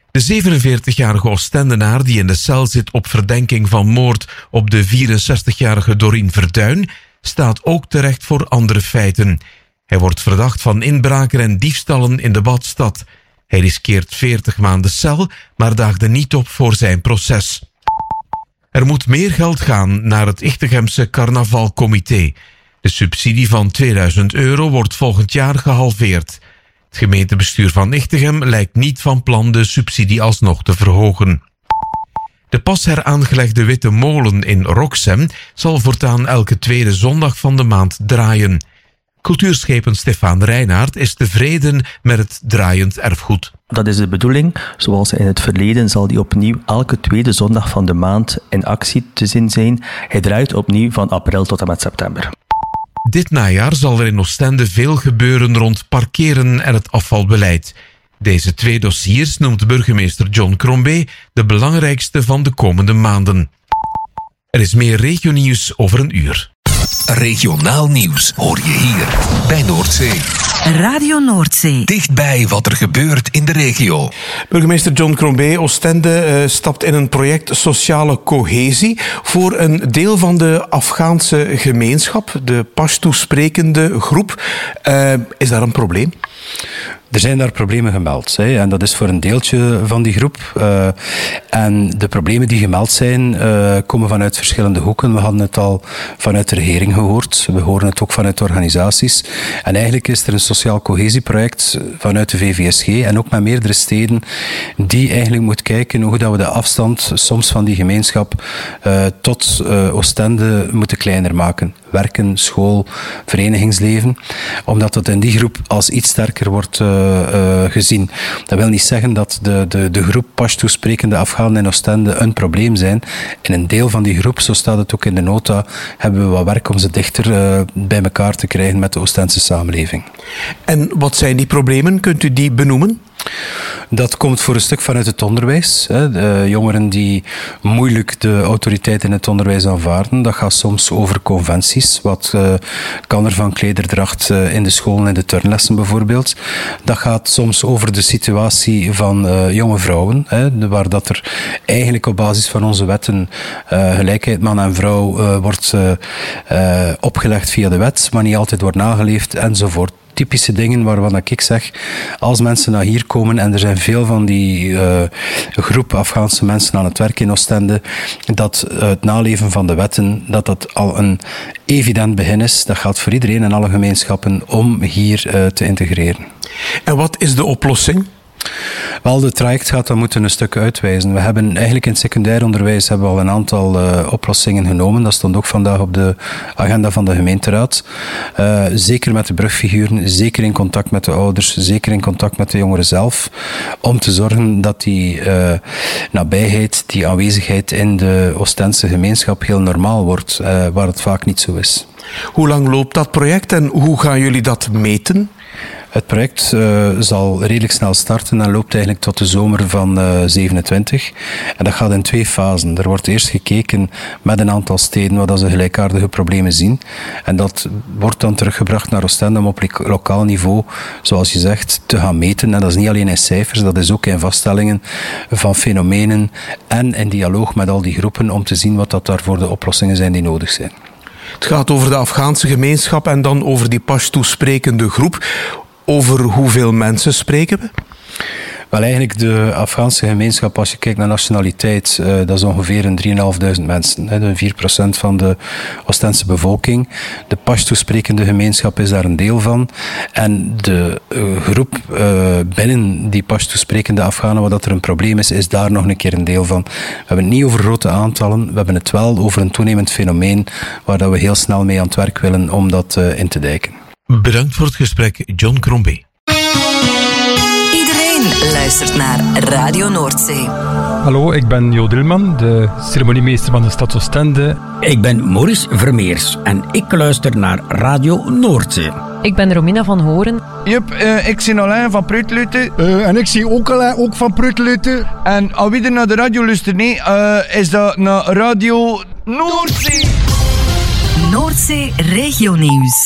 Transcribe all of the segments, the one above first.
De 47-jarige Oostendenaar die in de cel zit op verdenking van moord op de 64-jarige Dorien Verduin staat ook terecht voor andere feiten. Hij wordt verdacht van inbraken en diefstallen in de Badstad. Hij riskeert 40 maanden cel, maar daagde niet op voor zijn proces. Er moet meer geld gaan naar het Ichtegemse carnavalcomité. De subsidie van €2000 wordt volgend jaar gehalveerd. Het gemeentebestuur van Ichtegem lijkt niet van plan de subsidie alsnog te verhogen. De pas heraangelegde Witte Molen in Roxem zal voortaan elke tweede zondag van de maand draaien. Cultuurschepen Stefan Reinaert is tevreden met het draaiend erfgoed. Dat is de bedoeling. Zoals in het verleden zal die opnieuw elke tweede zondag van de maand in actie te zien zijn. Hij draait opnieuw van april tot en met september. Dit najaar zal er in Oostende veel gebeuren rond parkeren en het afvalbeleid. Deze 2 dossiers noemt burgemeester John Crombie de belangrijkste van de komende maanden. Er is meer regionieuws over een uur. Regionaal nieuws hoor je hier bij Noordzee. Radio Noordzee. Dichtbij wat er gebeurt in de regio. Burgemeester John Crombie, Oostende stapt in een project Sociale Cohesie voor een deel van de Afghaanse gemeenschap, de Pashto-sprekende groep. Is daar een probleem? Er zijn daar problemen gemeld. En dat is voor een deeltje van die groep. En de problemen die gemeld zijn, komen vanuit verschillende hoeken. We hadden het al vanuit de regering gehoord. We horen het ook vanuit organisaties. En eigenlijk is er een sociaal cohesieproject vanuit de VVSG en ook met meerdere steden die eigenlijk moet kijken hoe dat we de afstand soms van die gemeenschap tot Oostende moeten kleiner maken. Werken, school, verenigingsleven. Omdat dat in die groep als iets sterker wordt gezien. Dat wil niet zeggen dat de groep Pashto-sprekende Afghanen in Oostende een probleem zijn. In een deel van die groep, zo staat het ook in de nota, hebben we wat werk om ze dichter bij elkaar te krijgen met de Oostense samenleving. En wat zijn die problemen? Kunt u die benoemen? Dat komt voor een stuk vanuit het onderwijs. De jongeren die moeilijk de autoriteit in het onderwijs aanvaarden. Dat gaat soms over conventies. Wat kan er van klederdracht in de scholen en de turnlessen bijvoorbeeld. Dat gaat soms over de situatie van jonge vrouwen. Waar dat er eigenlijk op basis van onze wetten gelijkheid man en vrouw wordt opgelegd via de wet, maar niet altijd wordt nageleefd enzovoort. Typische dingen waarvan ik zeg, als mensen naar hier komen en er zijn veel van die groep Afghaanse mensen aan het werk in Oostende, dat het naleven van de wetten, dat al een evident begin is. Dat geldt voor iedereen en alle gemeenschappen om hier te integreren. En wat is de oplossing? Wel, het traject gaat dat moeten een stuk uitwijzen. We hebben eigenlijk in het secundair onderwijs hebben we al een aantal oplossingen genomen. Dat stond ook vandaag op de agenda van de gemeenteraad. Zeker met de brugfiguren, zeker in contact met de ouders, zeker in contact met de jongeren zelf. Om te zorgen dat die nabijheid, die aanwezigheid in de Oostense gemeenschap heel normaal wordt, waar het vaak niet zo is. Hoe lang loopt dat project en hoe gaan jullie dat meten? Het project zal redelijk snel starten en loopt eigenlijk tot de zomer van 27. En dat gaat in 2 fasen. Er wordt eerst gekeken met een aantal steden waar ze gelijkaardige problemen zien. En dat wordt dan teruggebracht naar Oostende om op lokaal niveau, zoals je zegt, te gaan meten. En dat is niet alleen in cijfers, dat is ook in vaststellingen van fenomenen en in dialoog met al die groepen om te zien wat dat daarvoor de oplossingen zijn die nodig zijn. Het gaat over de Afghaanse gemeenschap en dan over die Pashto-sprekende groep. Over hoeveel mensen spreken we? Wel, eigenlijk de Afghaanse gemeenschap, als je kijkt naar nationaliteit, dat is ongeveer een 3.500 mensen. 4% van de Oostense bevolking. De Pashto-sprekende gemeenschap is daar een deel van. En de groep binnen die Pashto-sprekende Afghanen, waar dat er een probleem is daar nog een keer een deel van. We hebben het niet over grote aantallen, we hebben het wel over een toenemend fenomeen waar dat we heel snel mee aan het werk willen om dat in te dijken. Bedankt voor het gesprek, John Crombie. Iedereen luistert naar Radio Noordzee. Hallo, ik ben Jo Dilman, de ceremoniemeester van de stad Oostende. Ik ben Maurice Vermeers en ik luister naar Radio Noordzee. Ik ben Romina van Horen. Ik zie Alain van Prutluten. En ik zie ook Alain, ook van Prutluten. En als wie er naar de radio luistert, is dat naar Radio Noordzee. Noordzee Regionieuws.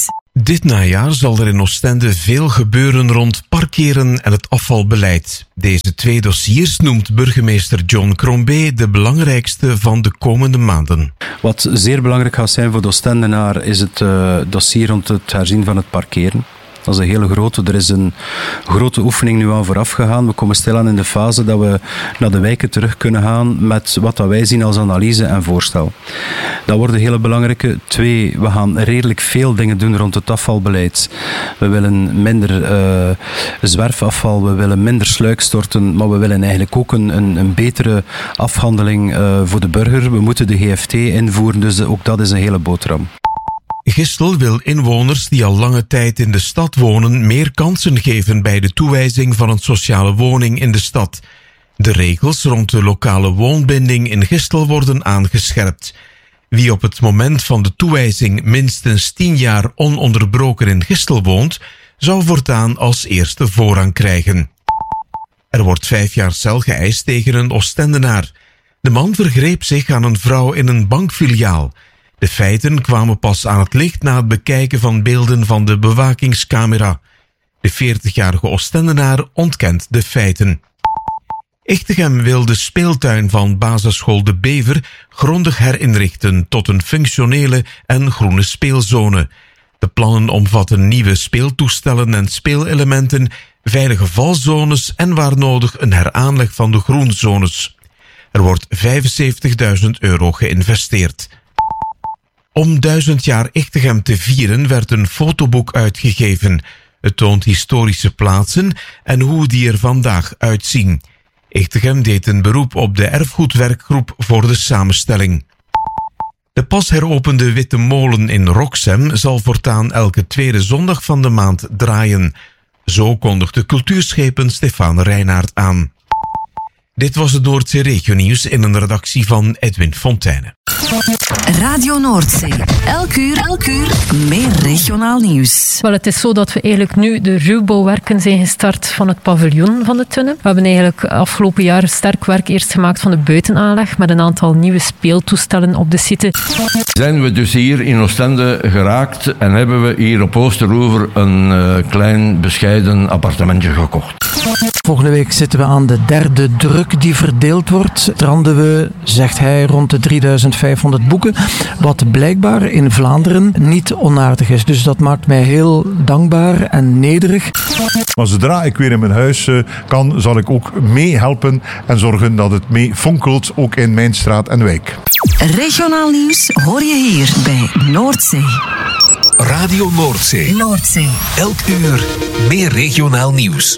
Dit najaar zal er in Oostende veel gebeuren rond parkeren en het afvalbeleid. Deze 2 dossiers noemt burgemeester John Crombie de belangrijkste van de komende maanden. Wat zeer belangrijk gaat zijn voor de Oostendenaar is het dossier rond het herzien van het parkeren. Dat is een hele grote. Er is een grote oefening nu aan vooraf gegaan. We komen stilaan in de fase dat we naar de wijken terug kunnen gaan met wat wij zien als analyse en voorstel. Dat wordt een hele belangrijke. 2, we gaan redelijk veel dingen doen rond het afvalbeleid. We willen minder zwerfafval, we willen minder sluikstorten, maar we willen eigenlijk ook een betere afhandeling voor de burger. We moeten de GFT invoeren, dus ook dat is een hele boterham. Gistel wil inwoners die al lange tijd in de stad wonen meer kansen geven bij de toewijzing van een sociale woning in de stad. De regels rond de lokale woonbinding in Gistel worden aangescherpt. Wie op het moment van de toewijzing minstens 10 jaar ononderbroken in Gistel woont, zou voortaan als eerste voorrang krijgen. Er wordt 5 jaar cel geëist tegen een Oostendenaar. De man vergreep zich aan een vrouw in een bankfiliaal. De feiten kwamen pas aan het licht na het bekijken van beelden van de bewakingscamera. De 40-jarige Oostendenaar ontkent de feiten. Echtegem wil de speeltuin van basisschool De Bever grondig herinrichten tot een functionele en groene speelzone. De plannen omvatten nieuwe speeltoestellen en speelelementen, veilige valzones en waar nodig een heraanleg van de groenzones. Er wordt €75.000 geïnvesteerd. Om 1000 jaar Echtegem te vieren werd een fotoboek uitgegeven. Het toont historische plaatsen en hoe die er vandaag uitzien. Echtegem deed een beroep op de erfgoedwerkgroep voor de samenstelling. De pas heropende Witte Molen in Roxem zal voortaan elke tweede zondag van de maand draaien. Zo kondigde cultuurschepen Stefan Reinaert aan. Dit was het Noordzee Regionieuws in een redactie van Edwin Fontijne. Radio Noordzee. Elk uur meer regionaal nieuws. Wel, het is zo dat we eigenlijk nu de ruwbouwwerken zijn gestart van het paviljoen van de Tunne. We hebben eigenlijk afgelopen jaar sterk werk eerst gemaakt van de buitenaanleg met een aantal nieuwe speeltoestellen op de site. Zijn we dus hier in Oostende geraakt en hebben we hier op Oosteroever een klein bescheiden appartementje gekocht. Volgende week zitten we aan de 3e druk die verdeeld wordt. Stranden we, zegt hij, rond de 3500 boeken. Wat blijkbaar in Vlaanderen niet onaardig is. Dus dat maakt mij heel dankbaar en nederig. Maar zodra ik weer in mijn huis kan, zal ik ook meehelpen en zorgen dat het mee fonkelt, ook in mijn straat en wijk. Regionaal nieuws hoor je hier bij Noordzee. Radio Noordzee. Noordzee. Elk uur meer regionaal nieuws.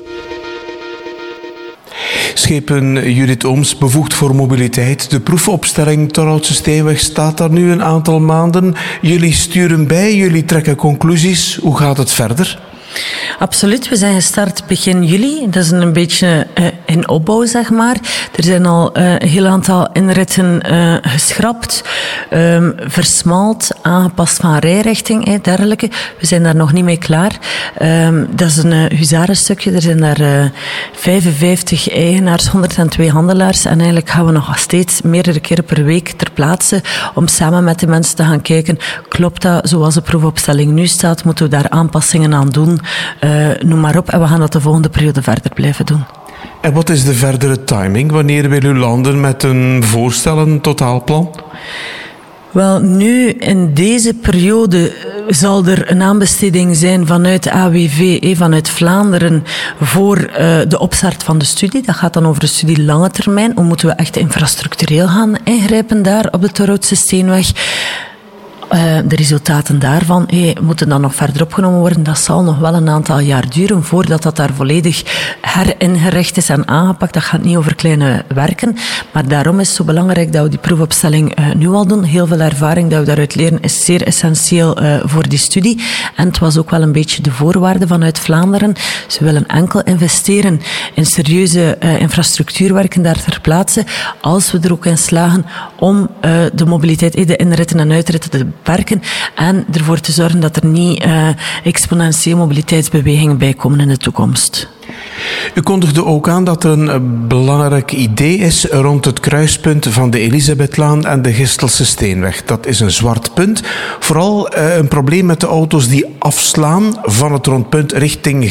Schepen Judith Ooms, bevoegd voor mobiliteit. De proefopstelling Torhoutse Steenweg staat daar nu een aantal maanden. Jullie sturen bij, jullie trekken conclusies. Hoe gaat het verder? Absoluut, we zijn gestart begin juli. Dat is een beetje in opbouw, zeg maar. Er zijn al een heel aantal inritten geschrapt, versmald, aangepast van rijrichting, dergelijke. We zijn daar nog niet mee klaar. Dat is een huzarenstukje. Er zijn daar 55 eigenaars, 102 handelaars. En eigenlijk gaan we nog steeds meerdere keren per week ter plaatse om samen met de mensen te gaan kijken, klopt dat zoals de proefopstelling nu staat? Moeten we daar aanpassingen aan doen? Noem maar op. En we gaan dat de volgende periode verder blijven doen. En wat is de verdere timing? Wanneer wil u landen met een voorstel, een totaalplan? Wel, nu in deze periode zal er een aanbesteding zijn vanuit AWV, vanuit Vlaanderen, voor de opstart van de studie. Dat gaat dan over de studie lange termijn. Hoe moeten we echt infrastructureel gaan ingrijpen daar op de Torhoutse Steenweg? De resultaten daarvan moeten dan nog verder opgenomen worden. Dat zal nog wel een aantal jaar duren voordat dat daar volledig heringericht is en aangepakt. Dat gaat niet over kleine werken. Maar daarom is het zo belangrijk dat we die proefopstelling nu al doen. Heel veel ervaring dat we daaruit leren is zeer essentieel voor die studie. En het was ook wel een beetje de voorwaarde vanuit Vlaanderen. Ze willen enkel investeren in serieuze infrastructuurwerken daar ter plaatse, als we er ook in slagen om de mobiliteit, de inritten en uitritten, de beperken en ervoor te zorgen dat er niet exponentieel mobiliteitsbewegingen bij komen in de toekomst. U kondigde ook aan dat er een belangrijk idee is rond het kruispunt van de Elisabethlaan en de Gistelse Steenweg. Dat is een zwart punt. Vooral een probleem met de auto's die afslaan van het rondpunt richting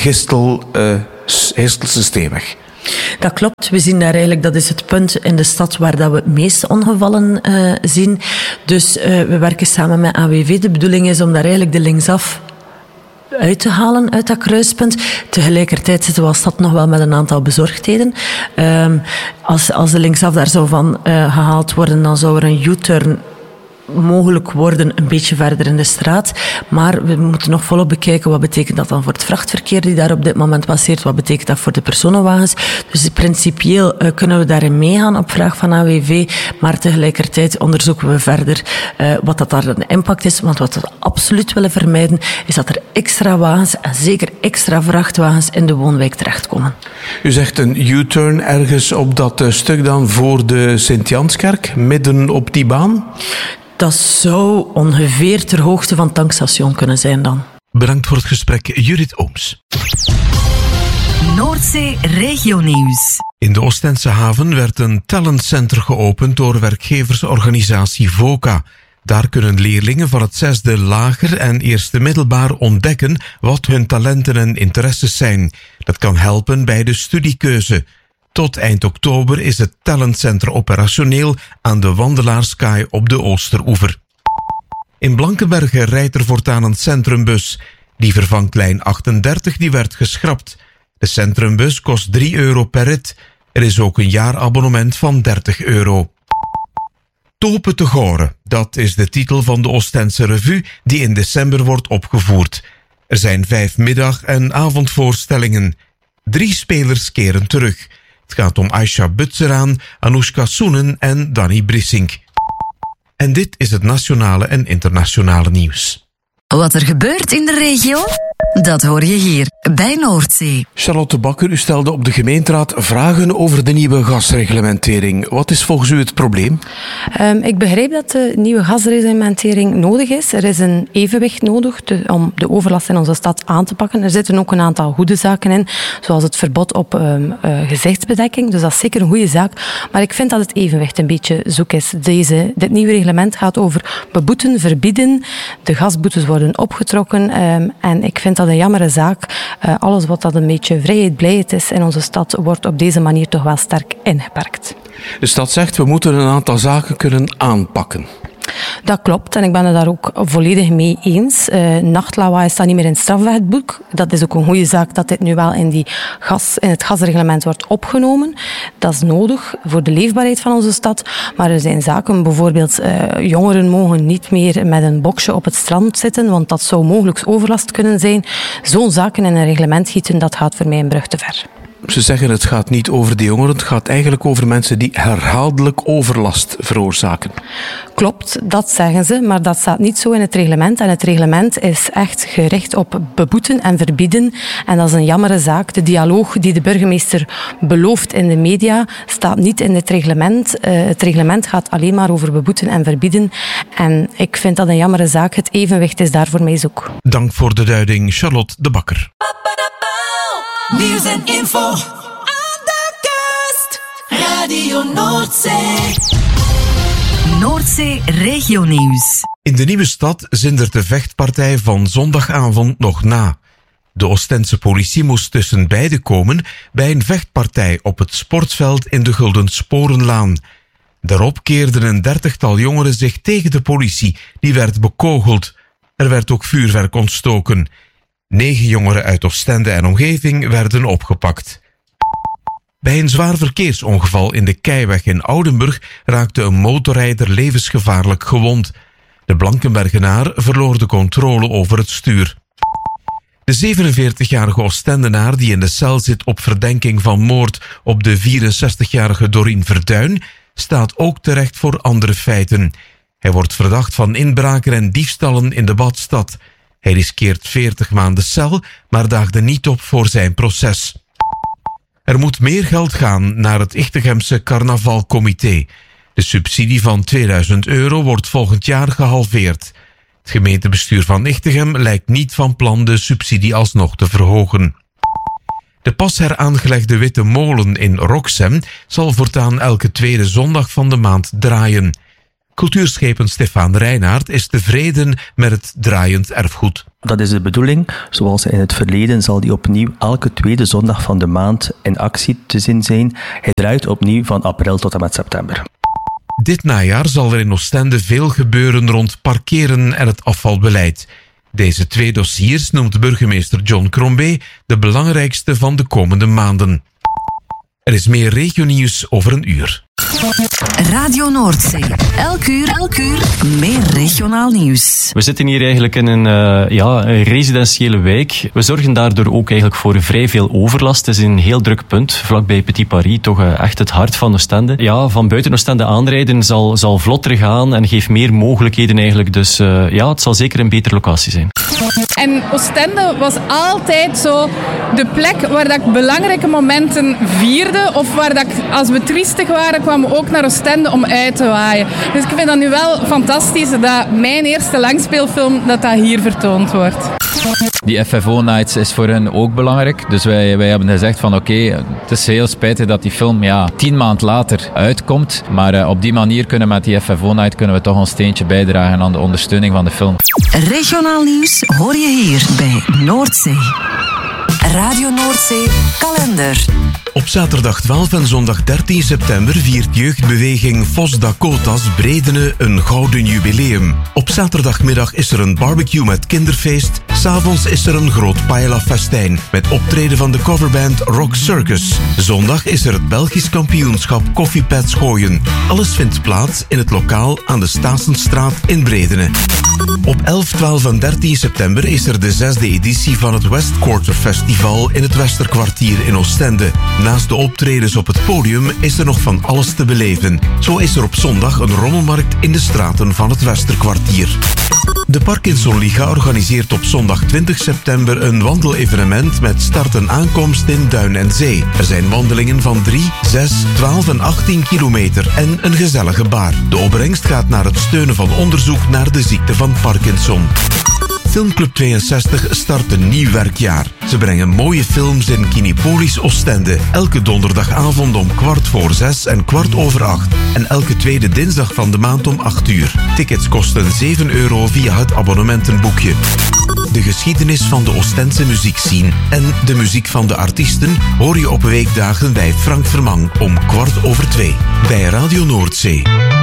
Gistelse Steenweg. Dat klopt. We zien daar eigenlijk, dat is het punt in de stad waar dat we het meeste ongevallen zien. Dus we werken samen met AWV. De bedoeling is om daar eigenlijk de linksaf uit te halen uit dat kruispunt. Tegelijkertijd zitten we als stad nog wel met een aantal bezorgdheden. Als de linksaf daar zou van gehaald worden, dan zou er een U-turn mogelijk worden een beetje verder in de straat. Maar we moeten nog volop bekijken wat betekent dat dan voor het vrachtverkeer die daar op dit moment passeert. Wat betekent dat voor de personenwagens. Dus principieel kunnen we daarin meegaan op vraag van AWV. Maar tegelijkertijd onderzoeken we verder wat dat daar een impact is. Want wat we absoluut willen vermijden is dat er extra wagens en zeker extra vrachtwagens in de woonwijk terechtkomen. U zegt een U-turn ergens op dat stuk dan voor de Sint-Janskerk, midden op die baan? Dat zou ongeveer ter hoogte van het tankstation kunnen zijn dan. Bedankt voor het gesprek, Judith Ooms. Noordzee Regionieuws. In de Oostense haven werd een talentcenter geopend door werkgeversorganisatie VOCA. Daar kunnen leerlingen van het 6e lager en 1e middelbaar ontdekken wat hun talenten en interesses zijn. Dat kan helpen bij de studiekeuze. Tot eind oktober is het talentcenter operationeel aan de Wandelaarskaai op de Oosteroever. In Blankenberge rijdt er voortaan een centrumbus. Die vervangt lijn 38, die werd geschrapt. De centrumbus kost €3 per rit. Er is ook een jaarabonnement van €30. Topen te Goren, dat is de titel van de Oostense revue die in december wordt opgevoerd. Er zijn 5 middag- en avondvoorstellingen. 3 spelers keren terug. Het gaat om Aisha Butseraan, Anoushka Soenen en Danny Brissink. En dit is het nationale en internationale nieuws. Wat er gebeurt in de regio, dat hoor je hier bij Noordzee. Charlotte Bakker, u stelde op de gemeenteraad vragen over de nieuwe gasreglementering. Wat is volgens u het probleem? Ik begrijp dat de nieuwe gasreglementering nodig is. Er is een evenwicht nodig om de overlast in onze stad aan te pakken. Er zitten ook een aantal goede zaken in, zoals het verbod op gezichtsbedekking. Dus dat is zeker een goede zaak. Maar ik vind dat het evenwicht een beetje zoek is. Dit nieuwe reglement gaat over beboeten, verbieden. De gasboetes worden opgetrokken. En ik vind dat een jammere zaak. Alles wat dat een beetje vrijheid, blijheid is in onze stad, wordt op deze manier toch wel sterk ingeperkt. De stad zegt, we moeten een aantal zaken kunnen aanpakken. Dat klopt en ik ben het daar ook volledig mee eens. Nachtlawaai staat niet meer in het strafwetboek. Dat is ook een goede zaak dat dit nu wel in het gasreglement wordt opgenomen. Dat is nodig voor de leefbaarheid van onze stad. Maar er zijn zaken, bijvoorbeeld jongeren mogen niet meer met een boksje op het strand zitten, want dat zou mogelijk overlast kunnen zijn. Zo'n zaken in een reglement gieten, dat gaat voor mij een brug te ver. Ze zeggen het gaat niet over de jongeren, het gaat eigenlijk over mensen die herhaaldelijk overlast veroorzaken. Klopt, dat zeggen ze, maar dat staat niet zo in het reglement. En het reglement is echt gericht op beboeten en verbieden. En dat is een jammere zaak. De dialoog die de burgemeester belooft in de media staat niet in het reglement. Het reglement gaat alleen maar over beboeten en verbieden. En ik vind dat een jammere zaak. Het evenwicht is daar voor mij zoek. Dank voor de duiding, Charlotte de Bakker. Nieuws en info aan de kust. Radio Noordzee. Noordzee Regionieuws. In de nieuwe stad zindert de vechtpartij van zondagavond nog na. De Oostense politie moest tussen beiden komen bij een vechtpartij op het sportveld in de Gulden Sporenlaan. Daarop keerden een 30-tal jongeren zich tegen de politie, die werd bekogeld. Er werd ook vuurwerk ontstoken. 9 jongeren uit Oostende en omgeving werden opgepakt. Bij een zwaar verkeersongeval in de Keiweg in Oudenburg raakte een motorrijder levensgevaarlijk gewond. De Blankenbergenaar verloor de controle over het stuur. De 47-jarige Oostendenaar die in de cel zit op verdenking van moord op de 64-jarige Dorien Verduin staat ook terecht voor andere feiten. Hij wordt verdacht van inbraken en diefstallen in de Badstad. Hij riskeert 40 maanden cel, maar daagde niet op voor zijn proces. Er moet meer geld gaan naar het Ichtegemse Carnavalcomité. De subsidie van €2000 wordt volgend jaar gehalveerd. Het gemeentebestuur van Nichtegem lijkt niet van plan de subsidie alsnog te verhogen. De pas heraangelegde Witte Molen in Roxem zal voortaan elke tweede zondag van de maand draaien. Cultuurschepen Stefan Reinaert is tevreden met het draaiend erfgoed. Dat is de bedoeling. Zoals in het verleden zal die opnieuw elke tweede zondag van de maand in actie te zien zijn. Hij draait opnieuw van april tot en met september. Dit najaar zal er in Oostende veel gebeuren rond parkeren en het afvalbeleid. Deze 2 dossiers noemt burgemeester John Crombé de belangrijkste van de komende maanden. Er is meer regionieuws over een uur. Radio Noordzee. Elk uur meer regionaal nieuws. We zitten hier eigenlijk in een residentiële wijk. We zorgen daardoor ook eigenlijk voor vrij veel overlast. Het is een heel druk punt, vlakbij Petit Paris, toch echt het hart van Oostende. Ja, van buiten Oostende aanrijden zal vlotter gaan en geeft meer mogelijkheden eigenlijk. Dus het zal zeker een betere locatie zijn. En Oostende was altijd zo de plek waar dat ik belangrijke momenten vierde, of waar dat ik, als we triestig waren, kwamen we ook naar Oostende om uit te waaien. Dus ik vind dat nu wel fantastisch dat mijn eerste langspeelfilm dat hier vertoond wordt. Die FFO Nights is voor hen ook belangrijk. Dus wij hebben gezegd van oké, het is heel spijtig dat die film 10 maanden later uitkomt. Maar op die manier met die FFO Night kunnen we toch een steentje bijdragen aan de ondersteuning van de film. Regionaal nieuws hoor je hier bij Noordzee. Radio Noordzee kalender. Op zaterdag 12 en zondag 13 september viert jeugdbeweging Fos Dakotas Bredene een gouden jubileum. Op zaterdagmiddag is er een barbecue met kinderfeest. 's Avonds is er een groot paella-festijn met optreden van de coverband Rock Circus. Zondag is er het Belgisch kampioenschap Koffiepads gooien. Alles vindt plaats in het lokaal aan de Stasenstraat in Bredene. Op 11, 12 en 13 september is er de 6e editie van het West Quarter Festival in het Westerkwartier in Oostende. Naast de optredens op het podium is er nog van alles te beleven. Zo is er op zondag een rommelmarkt in de straten van het Westerkwartier. De Parkinson Liga organiseert op zondag 20 september een wandelevenement met start en aankomst in Duin en Zee. Er zijn wandelingen van 3, 6, 12 en 18 kilometer en een gezellige bar. De opbrengst gaat naar het steunen van onderzoek naar de ziekte van Parkinson. Filmclub 62 start een nieuw werkjaar. Ze brengen mooie films in Kinepolis Oostende. Elke donderdagavond om 6:15 en 7:15. En elke tweede dinsdag van de maand om 8 uur. Tickets kosten €7 via het abonnementenboekje. De geschiedenis van de Oostense muziekscene en de muziek van de artiesten hoor je op weekdagen bij Frank Vermang om 2:15 bij Radio Noordzee.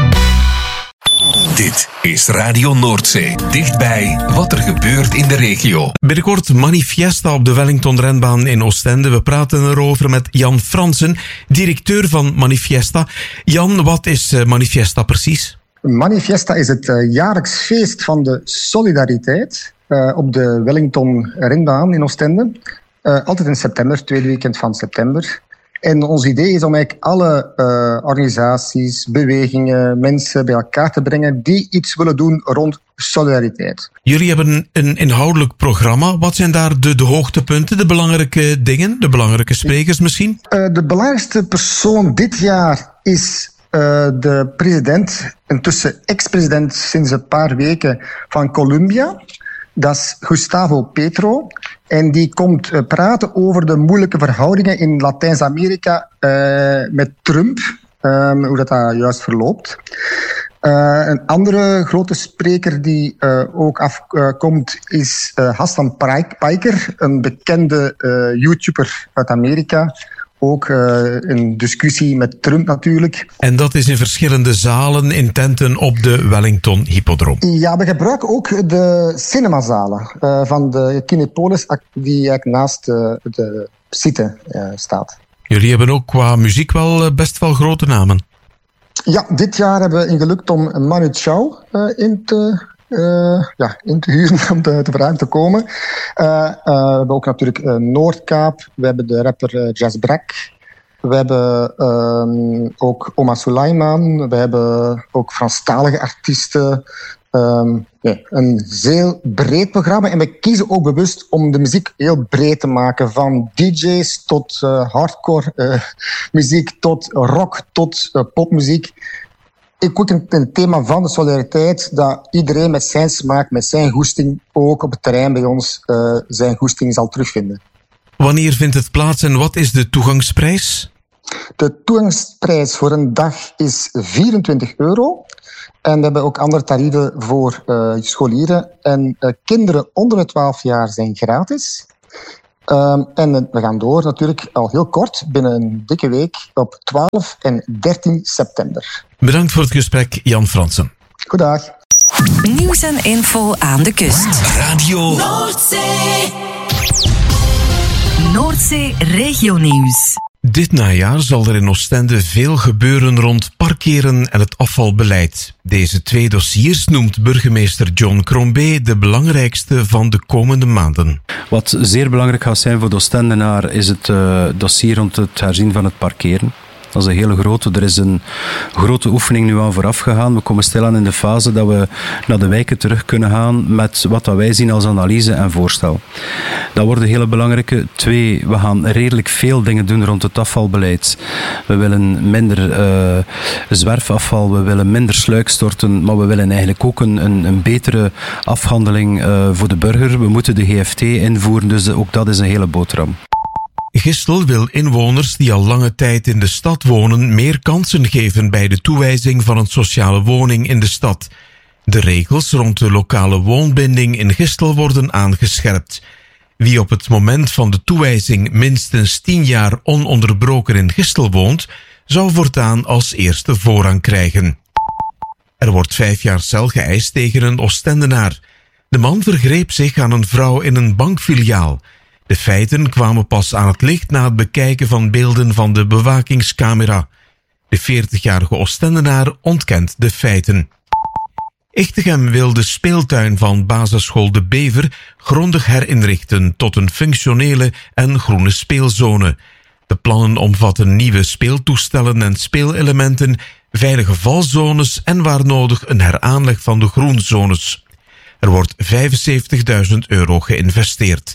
Dit is Radio Noordzee. Dichtbij wat er gebeurt in de regio. Binnenkort Manifiesta op de Wellington-renbaan in Oostende. We praten erover met Jan Fransen, directeur van Manifiesta. Jan, wat is Manifiesta precies? Manifiesta is het jaarlijks feest van de solidariteit op de Wellington-renbaan in Oostende. Altijd in september, tweede weekend van september. En ons idee is om eigenlijk alle organisaties, bewegingen, mensen bij elkaar te brengen die iets willen doen rond solidariteit. Jullie hebben een inhoudelijk programma. Wat zijn daar de hoogtepunten, de belangrijke dingen, de belangrijke sprekers misschien? De belangrijkste persoon dit jaar is de president, intussen ex-president sinds een paar weken van Colombia. Dat is Gustavo Petro. En die komt praten over de moeilijke verhoudingen in Latijns-Amerika met Trump. Hoe dat juist verloopt. Een andere grote spreker die ook afkomt is Hassan Piker. Een bekende YouTuber uit Amerika. Ook een discussie met Trump natuurlijk. En dat is in verschillende zalen, in tenten op de Wellington Hippodroom. Ja, we gebruiken ook de cinemazalen van de Kinepolis, die eigenlijk naast de site staat. Jullie hebben ook qua muziek wel best wel grote namen. Ja, dit jaar hebben we ingelukt om Manu Chao in te huren om te vragen te komen. We hebben ook natuurlijk Noordkaap. We hebben de rapper Jazz Brak. We hebben ook Oma Sulaiman. We hebben ook Franstalige artiesten. Een heel breed programma. En we kiezen ook bewust om de muziek heel breed te maken. Van DJ's tot hardcore muziek, tot rock, tot popmuziek. ook in het thema van de solidariteit, dat iedereen met zijn smaak, met zijn goesting, ook op het terrein bij ons zijn goesting zal terugvinden. Wanneer vindt het plaats en wat is de toegangsprijs? De toegangsprijs voor een dag is €24. En we hebben ook andere tarieven voor scholieren. En kinderen onder de 12 jaar zijn gratis. En we gaan door natuurlijk al heel kort, binnen een dikke week, op 12 en 13 september. Bedankt voor het gesprek, Jan Fransen. Goedendag. Nieuws en info aan de kust. Radio Noordzee. Noordzee regionieuws. Dit najaar zal er in Oostende veel gebeuren rond parkeren en het afvalbeleid. Deze 2 dossiers noemt burgemeester John Crombie de belangrijkste van de komende maanden. Wat zeer belangrijk gaat zijn voor de Oostendenaar is het dossier rond het herzien van het parkeren. Dat is een hele grote. Er is een grote oefening nu aan vooraf gegaan. We komen stilaan in de fase dat we naar de wijken terug kunnen gaan met wat wij zien als analyse en voorstel. Dat wordt een hele belangrijke. 2, we gaan redelijk veel dingen doen rond het afvalbeleid. We willen minder zwerfafval, we willen minder sluikstorten, maar we willen eigenlijk ook een betere afhandeling voor de burger. We moeten de GFT invoeren, dus ook dat is een hele boterham. Gistel wil inwoners die al lange tijd in de stad wonen meer kansen geven bij de toewijzing van een sociale woning in de stad. De regels rond de lokale woonbinding in Gistel worden aangescherpt. Wie op het moment van de toewijzing minstens 10 jaar ononderbroken in Gistel woont, zou voortaan als eerste voorrang krijgen. Er wordt 5 jaar cel geëist tegen een Oostendenaar. De man vergreep zich aan een vrouw in een bankfiliaal. De feiten kwamen pas aan het licht na het bekijken van beelden van de bewakingscamera. De 40-jarige Oostendenaar ontkent de feiten. Echtegem wil de speeltuin van basisschool De Bever grondig herinrichten tot een functionele en groene speelzone. De plannen omvatten nieuwe speeltoestellen en speelelementen, veilige valzones en waar nodig een heraanleg van de groenzones. Er wordt €75.000 geïnvesteerd.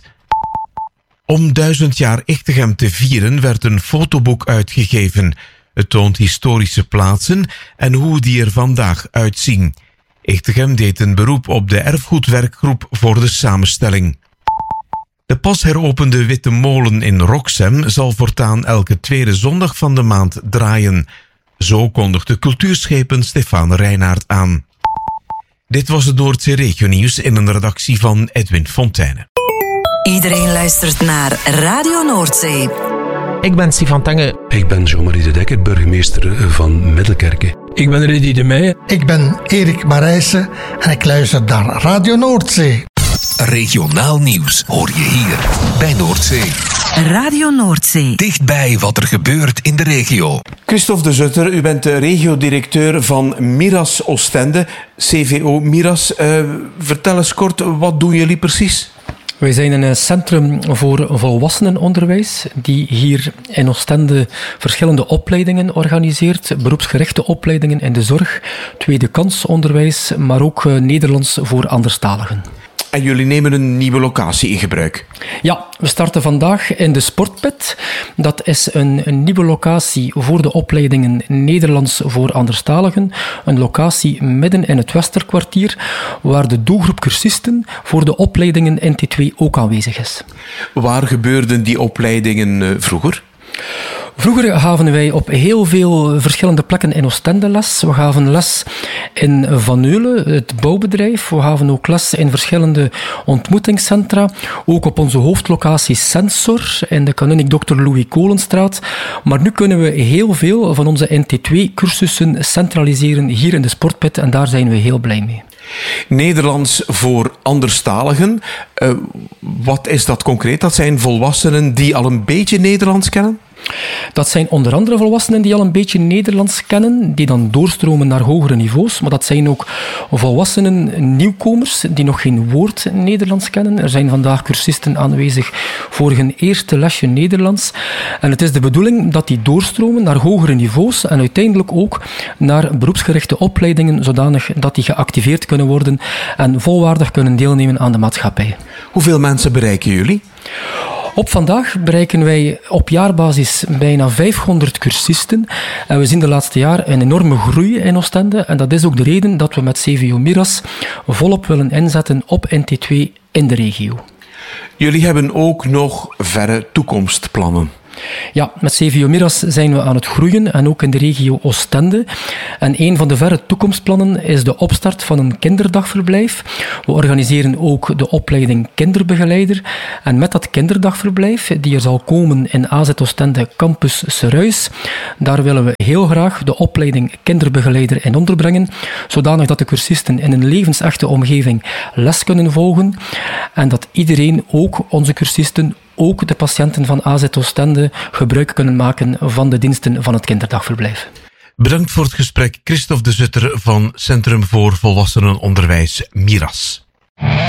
Om 1000 jaar Echtegem te vieren werd een fotoboek uitgegeven. Het toont historische plaatsen en hoe die er vandaag uitzien. Echtegem deed een beroep op de erfgoedwerkgroep voor de samenstelling. De pas heropende Witte Molen in Roxem zal voortaan elke tweede zondag van de maand draaien. Zo kondigde cultuurschepen Stefan Reinaert aan. Dit was het Noordzee Regionieuws in een redactie van Edwin Fontijne. Iedereen luistert naar Radio Noordzee. Ik ben Stefan Tange. Ik ben Jean-Marie de Dekker, burgemeester van Middelkerke. Ik ben Rudy de Meijen. Ik ben Erik Marijssen en ik luister naar Radio Noordzee. Regionaal nieuws hoor je hier bij Noordzee. Radio Noordzee. Dichtbij wat er gebeurt in de regio. Christophe de Zutter, u bent de regiodirecteur van Miras Oostende, CVO Miras. Vertel eens kort, wat doen jullie precies? Wij zijn een centrum voor volwassenenonderwijs die hier in Oostende verschillende opleidingen organiseert. Beroepsgerichte opleidingen in de zorg, tweede kans onderwijs, maar ook Nederlands voor anderstaligen. En jullie nemen een nieuwe locatie in gebruik? Ja, we starten vandaag in de Sportpit. Dat is een nieuwe locatie voor de opleidingen Nederlands voor anderstaligen. Een locatie midden in het Westerkwartier, waar de doelgroep cursisten voor de opleidingen NT2 ook aanwezig is. Waar gebeurden die opleidingen vroeger? Vroeger gaven wij op heel veel verschillende plekken in Oostende les. We gaven les in Van Eulen, het bouwbedrijf. We gaven ook les in verschillende ontmoetingscentra. Ook op onze hoofdlocatie Sensor in de Kanunnik Dr. Louis Kolenstraat. Maar nu kunnen we heel veel van onze NT2-cursussen centraliseren hier in de Sportpit en daar zijn we heel blij mee. Nederlands voor anderstaligen. Wat is dat concreet? Dat zijn volwassenen die al een beetje Nederlands kennen? Dat zijn onder andere volwassenen die al een beetje Nederlands kennen, die dan doorstromen naar hogere niveaus. Maar dat zijn ook volwassenen nieuwkomers die nog geen woord Nederlands kennen. Er zijn vandaag cursisten aanwezig voor hun eerste lesje Nederlands. En het is de bedoeling dat die doorstromen naar hogere niveaus en uiteindelijk ook naar beroepsgerichte opleidingen, zodanig dat die geactiveerd kunnen worden en volwaardig kunnen deelnemen aan de maatschappij. Hoeveel mensen bereiken jullie? Op vandaag bereiken wij op jaarbasis bijna 500 cursisten. En we zien de laatste jaren een enorme groei in Oostende. En dat is ook de reden dat we met CVO Miras volop willen inzetten op NT2 in de regio. Jullie hebben ook nog verre toekomstplannen. Ja, met CVO Miras zijn we aan het groeien en ook in de regio Oostende. En een van de verre toekomstplannen is de opstart van een kinderdagverblijf. We organiseren ook de opleiding kinderbegeleider. En met dat kinderdagverblijf, die er zal komen in AZ Oostende Campus Seruis, daar willen we heel graag de opleiding kinderbegeleider in onderbrengen, zodanig dat de cursisten in een levensechte omgeving les kunnen volgen en dat iedereen, ook onze cursisten, ook de patiënten van AZ Oostende, gebruik kunnen maken van de diensten van het kinderdagverblijf. Bedankt voor het gesprek, Christophe de Zutter van Centrum voor Volwassenenonderwijs Miras.